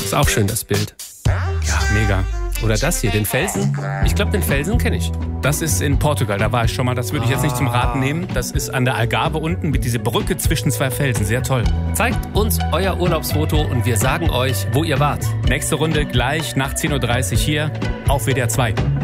Ist auch schön, das Bild. Ja, mega. Oder das hier, den Felsen. Ich glaube, den Felsen kenne ich. Das ist in Portugal, da war ich schon mal. Das würde ich jetzt nicht zum Raten nehmen. Das ist an der Algarve unten mit dieser Brücke zwischen zwei Felsen. Sehr toll. Zeigt uns euer Urlaubsfoto und wir sagen euch, wo ihr wart. Nächste Runde gleich nach 10.30 Uhr hier auf WDR 2.